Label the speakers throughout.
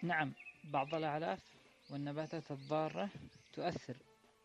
Speaker 1: نعم، بعض الأعلاف والنباتات الضارة تؤثر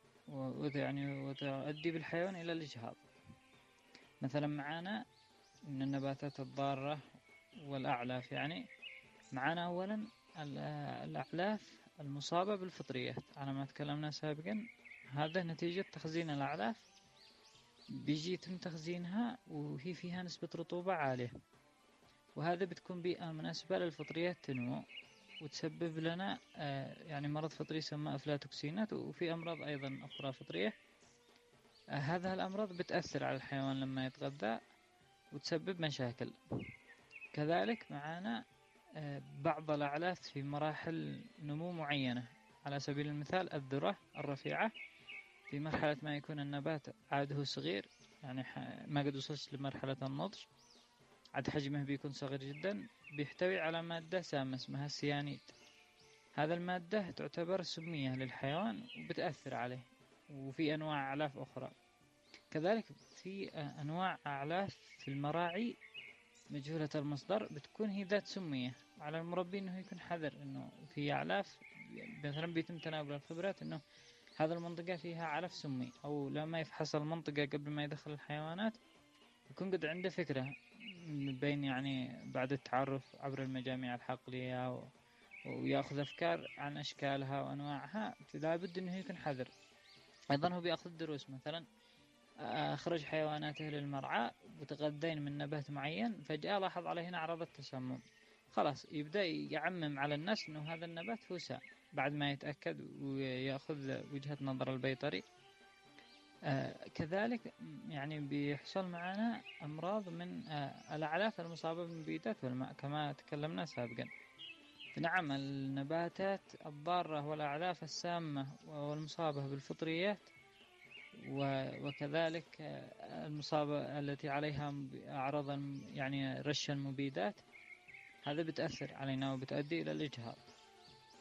Speaker 1: وتؤدي بالحيوان إلى الإجهاض. مثلا معانا من النباتات الضارة والأعلاف، يعني معانا أولا الأعلاف المصابة بالفطريات على ما تكلمنا سابقا. هذا نتيجة تخزين الأعلاف، بيجي يتم تخزينها وهي فيها نسبة رطوبة عالية، وهذا بتكون بيئة مناسبة للفطريات تنمو وتسبب لنا يعني مرض فطري يسمى أفلاتوكسينات، وفي أمراض أيضا أخرى فطرية. هذه الأمراض بتأثر على الحيوان لما يتغذى وتسبب مشاكل. كذلك معنا بعض الأعلاف في مراحل نمو معينة، على سبيل المثال الذرة الرفيعة في مرحلة ما يكون النبات عاده صغير، يعني ما قد وصلش لمرحلة النضج، عاد حجمه بيكون صغير جدا، بيحتوي على مادة سامة اسمها السيانيد. هذا المادة تعتبر سمية للحيوان وبتأثر عليه. وفي أنواع أعلاف أخرى كذلك، في أنواع أعلاف في المراعي مجهولة المصدر بتكون هي ذات سمية. على المربي أنه يكون حذر، أنه في أعلاف مثلا بيتم تناول الخبرات أنه هذا المنطقة فيها علف سمي، أو لما يفحص المنطقة قبل ما يدخل الحيوانات يكون قد عنده فكرة بين، يعني بعد التعرف عبر المجاميع الحقلية ويأخذ أفكار عن أشكالها وأنواعها، لابد أنه يكون حذر. أيضا هو بيأخذ دروس، مثلا أخرج حيواناته للمرعى وتغذين من نبات معين، فجأة لاحظ عليه هنا أعراض التسمم، خلاص يبدأ يعمم على الناس أنه هذا النبات هو سام بعد ما يتأكد ويأخذ وجهة نظر البيطري. كذلك يعني بيحصل معنا أمراض من الأعلاف المصابة بالمبيدات والماء كما تكلمنا سابقا. نعم، النباتات الضارة والأعلاف السامة والمصابة بالفطريات وكذلك المصابة التي عليها أعراض يعني رش المبيدات، هذا بتأثر علينا وبتؤدي إلى الإجهاض.